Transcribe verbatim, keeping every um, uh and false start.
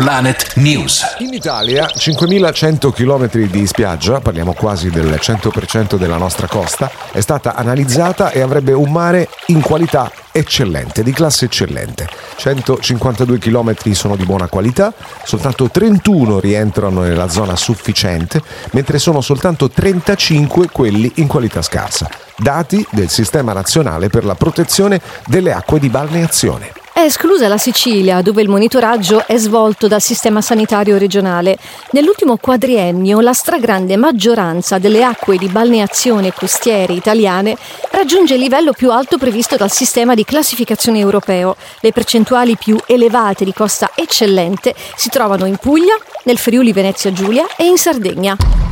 Planet News. In Italia cinquemilacento chilometri di spiaggia, parliamo quasi del cento per cento della nostra costa, è stata analizzata e avrebbe un mare in qualità eccellente, di classe eccellente. centocinquantadue chilometri sono di buona qualità, soltanto trentuno rientrano nella zona sufficiente, mentre sono soltanto trentacinque quelli in qualità scarsa. Dati del Sistema Nazionale per la Protezione delle Acque di Balneazione. È esclusa la Sicilia, dove il monitoraggio è svolto dal sistema sanitario regionale. Nell'ultimo quadriennio la stragrande maggioranza delle acque di balneazione costiere italiane raggiunge il livello più alto previsto dal sistema di classificazione europeo. Le percentuali più elevate di costa eccellente si trovano in Puglia, nel Friuli Venezia Giulia e in Sardegna.